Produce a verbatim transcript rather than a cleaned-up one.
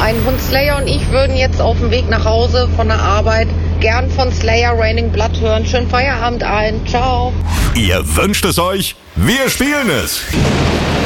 Ein Hund Slayer und ich würden jetzt auf dem Weg nach Hause von der Arbeit gern von Slayer Raining Blood hören. Schönen Feierabend allen. Ciao. Ihr wünscht es euch, wir spielen es.